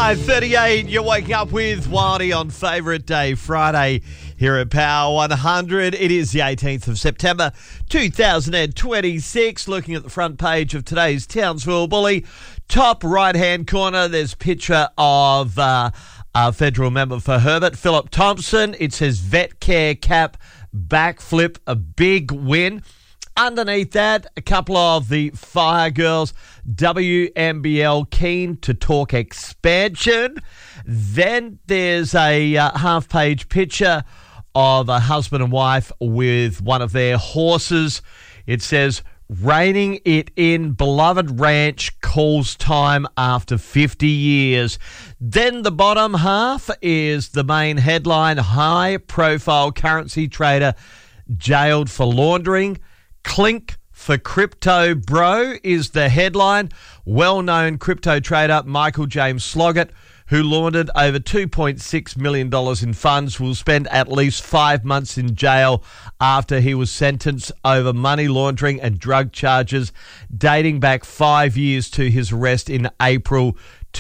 5:38, you're waking up with Wildy on Favourite Day Friday here at Power 100. It is the 18th of September 2026. Looking at the front page of today's Townsville Bully, top right-hand corner, there's a picture of a federal member for Herbert, Philip Thompson. It says vet care cap backflip, a big win. Underneath that, a couple of the Fire Girls, WNBL keen to talk expansion. Then there's a half-page picture of a husband and wife with one of their horses. It says, reining it in, beloved ranch calls time after 50 years. Then the bottom half is the main headline, high-profile currency trader jailed for laundering. Clink for crypto bro is the headline. Well-known crypto trader Michael James Sloggett, who laundered over $2.6 million in funds, will spend at least 5 months in jail after he was sentenced over money laundering and drug charges dating back 5 years to his arrest in April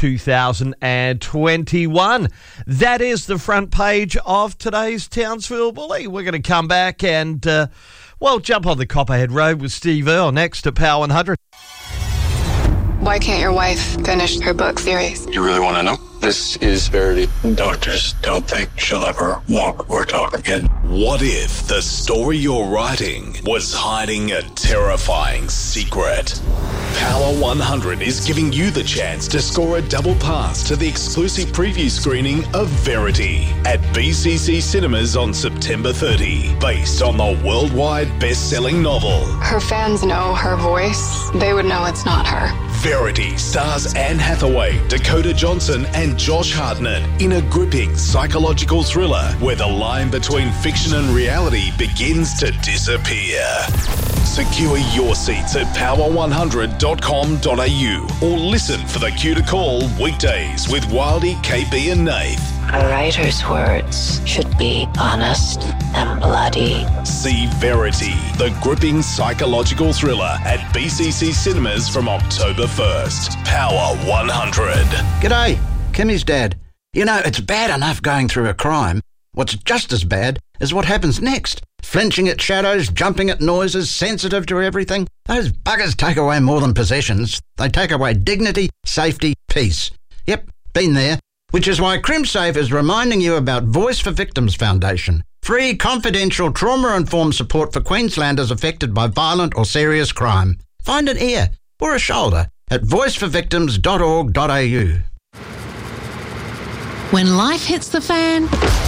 2021. That is the front page of today's Townsville Bully. We're going to come back and jump on the Copperhead Road with Steve Earle next to Power 100. Why can't your wife finish her book series? You really want to know? This is Verity. Doctors don't think she'll ever walk or talk again. What if the story you're writing was hiding a terrifying secret? Power 100 is giving you the chance to score a double pass to the exclusive preview screening of Verity at BCC Cinemas on September 30, based on the worldwide best-selling novel. Her fans know her voice. They would know it's not her. Verity stars Anne Hathaway, Dakota Johnson and Josh Hartnett in a gripping psychological thriller where the line between fiction and reality begins to disappear. Secure your seats at power100.com.au or listen for the cue to call weekdays with Wildy, KB and Nath. A writer's words should be honest and bloody. See Verity, the gripping psychological thriller at BCC Cinemas from October 1st. Power 100. G'day, Kimmy's dad. You know, it's bad enough going through a crime. What's just as bad is what happens next. Flinching at shadows, jumping at noises, sensitive to everything. Those buggers take away more than possessions. They take away dignity, safety, peace. Yep, been there. Which is why CrimSafe is reminding you about Voice for Victims Foundation. Free, confidential, trauma-informed support for Queenslanders affected by violent or serious crime. Find an ear or a shoulder at voiceforvictims.org.au. When life hits the fan,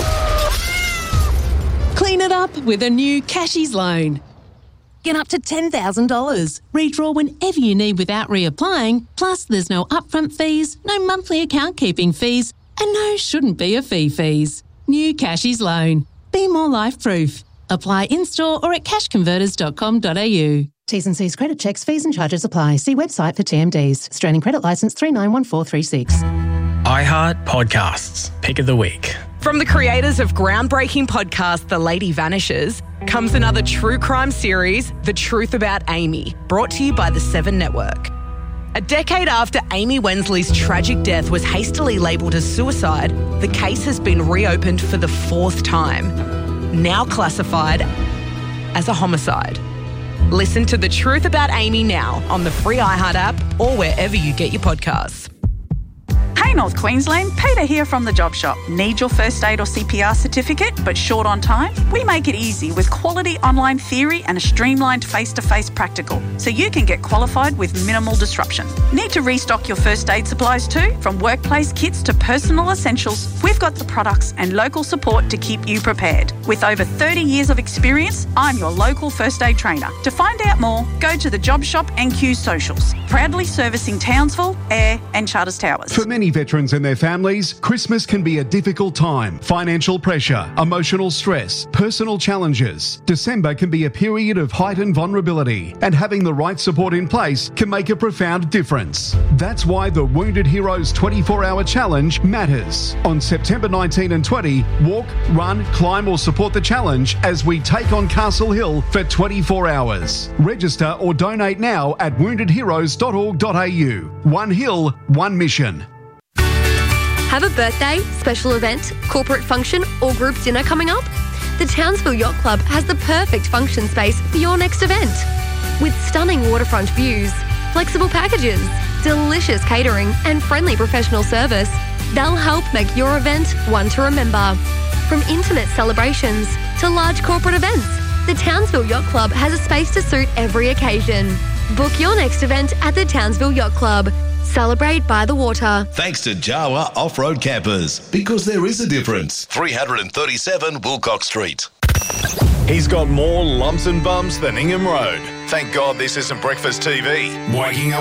clean it up with a new Cashies loan. Get up to $10,000. Redraw whenever you need without reapplying. Plus, there's no upfront fees, no monthly account keeping fees, and no shouldn't be a fees. New Cashies loan. Be more life-proof. Apply in-store or at cashconverters.com.au. T's and C's credit checks, fees and charges apply. See website for TMDs. Australian Credit Licence 391436. iHeart Podcasts. Pick of the Week. From the creators of groundbreaking podcast The Lady Vanishes comes another true crime series, The Truth About Amy, brought to you by the Seven Network. A decade after Amy Wensley's tragic death was hastily labelled as suicide, the case has been reopened for the fourth time, now classified as a homicide. Listen to The Truth About Amy now on the free iHeart app or wherever you get your podcasts. Hey North Queensland, Peter here from The Job Shop. Need your first aid or CPR certificate but short on time? We make it easy with quality online theory and a streamlined face-to-face practical so you can get qualified with minimal disruption. Need to restock your first aid supplies too? From workplace kits to personal essentials, we've got the products and local support to keep you prepared. With over 30 years of experience, I'm your local first aid trainer. To find out more, go to The Job Shop NQ Socials. Proudly servicing Townsville, Ayr and Charters Towers. For many veterans and their families, Christmas can be a difficult time. Financial pressure, emotional stress, personal challenges. December can be a period of heightened vulnerability, and having the right support in place can make a profound difference. That's why the Wounded Heroes 24-hour challenge matters. On September 19 and 20, walk, run, climb or support the challenge as we take on Castle Hill for 24 hours. Register or donate now at woundedheroes.org.au. One hill, one mission. Have a birthday, special event, corporate function or group dinner coming up? The Townsville Yacht Club has the perfect function space for your next event. With stunning waterfront views, flexible packages, delicious catering and friendly professional service, they'll help make your event one to remember. From intimate celebrations to large corporate events, the Townsville Yacht Club has a space to suit every occasion. Book your next event at the Townsville Yacht Club. Celebrate by the water. Thanks to Jawa Off-Road Campers, because there is a difference. 337 Wilcox Street. He's got more lumps and bumps than Ingham Road. Thank God this isn't breakfast TV. Waking up